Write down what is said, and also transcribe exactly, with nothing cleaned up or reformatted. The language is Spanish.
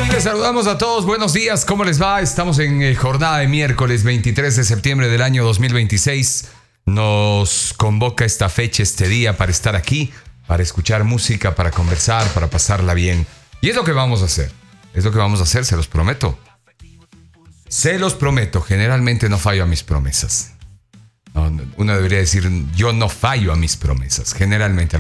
Les saludamos a todos, buenos días, ¿cómo les va? Estamos en eh, jornada de miércoles veintitrés de septiembre del año dos mil veintiséis. Nos convoca esta fecha, este día, para estar aquí, para escuchar música, para conversar, para pasarla bien. Y es lo que vamos a hacer, es lo que vamos a hacer, se los prometo. Se los prometo, generalmente no fallo a mis promesas. No, uno debería decir, yo no fallo a mis promesas, generalmente.